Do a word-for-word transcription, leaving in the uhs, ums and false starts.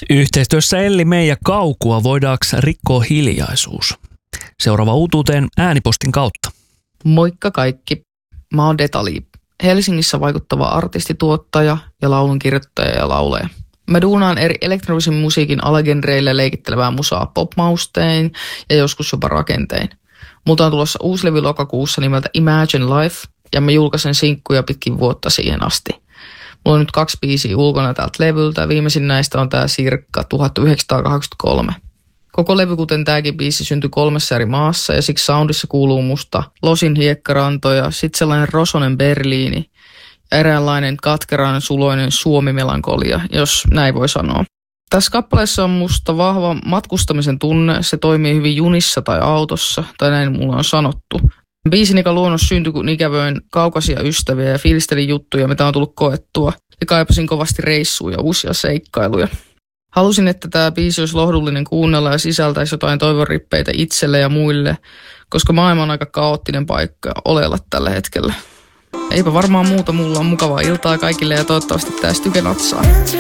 Yhteistyössä Elli May ja Kaukua voidaanko rikkoa hiljaisuus? Seuraava uutuuteen äänipostin kautta. Moikka kaikki. Mä oon Detali. Helsingissä vaikuttava artistituottaja ja laulunkirjoittaja ja lauleja. Mä duunaan eri elektronisen musiikin alagenreille leikittelevää musaa popmaustein ja joskus jopa rakentein. Multa on tulossa uusi levy lokakuussa nimeltä Imagine Life ja mä julkaisen sinkkuja pitkin vuotta siihen asti. Mulla on nyt kaksi biisiä ulkona tältä levyltä. Viimeisin näistä on tää Sirkka tuhatyhdeksänsataakahdeksankymmentäkolme. Koko levy, kuten tääkin biisi, syntyi kolmessa eri maassa ja siksi soundissa kuuluu musta Losin hiekkarantoja, sit sellainen rosonen Berliini ja eräänlainen katkeran suloinen Suomi-melankolia, jos näin voi sanoa. Tässä kappaleessa on musta vahva matkustamisen tunne, se toimii hyvin junissa tai autossa, tai näin mulla on sanottu. Biisin ikä luonnos syntyi, kun ikävöin kaukaisia ystäviä ja fiilistelin juttuja, mitä on tullut koettua, ja kaipasin kovasti reissuja ja uusia seikkailuja. Halusin, että tämä biisi olisi lohdullinen kuunnella ja sisältäisi jotain toivonrippeitä itselle ja muille, koska maailma on aika kaoottinen paikka olella tällä hetkellä. Eipä varmaan muuta, mulla on mukavaa iltaa kaikille ja toivottavasti tää styke natsaa.